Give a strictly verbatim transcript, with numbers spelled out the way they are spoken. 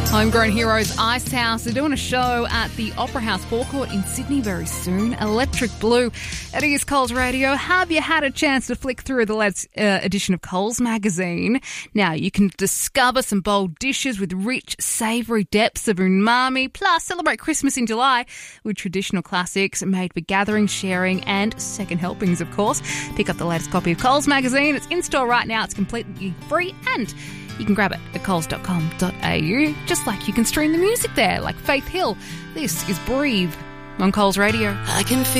Homegrown Heroes Ice House. They're doing a show at the Opera House forecourt in Sydney very soon. Electric Blue. It is Coles Radio. Have you had a chance to flick through the latest uh, edition of Coles magazine? Now, you can discover some bold dishes with rich, savoury depths of umami, plus celebrate Christmas in July with traditional classics made for gathering, sharing and second helpings, of course. Pick up the latest copy of Coles magazine. It's in-store right now. It's completely free and you can grab it at coles dot com dot a u, just like you can stream the music there, like Faith Hill. This is Breathe on Coles Radio. I can feel